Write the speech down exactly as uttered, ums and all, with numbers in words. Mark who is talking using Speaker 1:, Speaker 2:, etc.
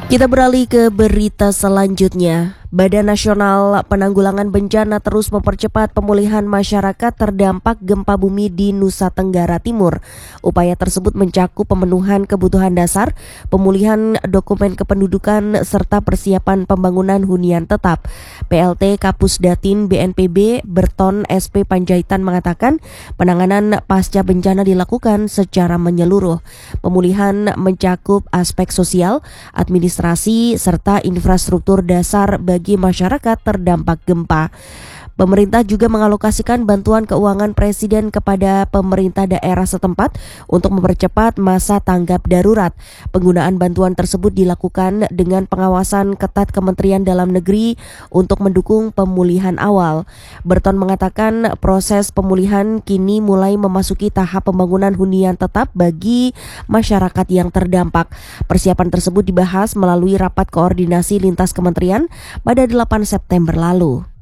Speaker 1: Kita beralih ke berita selanjutnya. Badan Nasional Penanggulangan Bencana terus mempercepat pemulihan masyarakat terdampak gempa bumi di Nusa Tenggara Timur. Upaya tersebut mencakup pemenuhan kebutuhan dasar, pemulihan dokumen kependudukan, serta persiapan pembangunan hunian tetap. P L T Kapus Datin B N P B Berton S P Panjaitan mengatakan penanganan pasca bencana dilakukan secara menyeluruh. Pemulihan mencakup aspek sosial, administrasi, serta infrastruktur dasar bagi bagi masyarakat terdampak gempa. Pemerintah juga mengalokasikan bantuan keuangan Presiden kepada pemerintah daerah setempat untuk mempercepat masa tanggap darurat. Penggunaan bantuan tersebut dilakukan dengan pengawasan ketat Kementerian Dalam Negeri untuk mendukung pemulihan awal. Berton mengatakan proses pemulihan kini mulai memasuki tahap pembangunan hunian tetap bagi masyarakat yang terdampak. Persiapan tersebut dibahas melalui rapat koordinasi lintas kementerian pada delapan September lalu.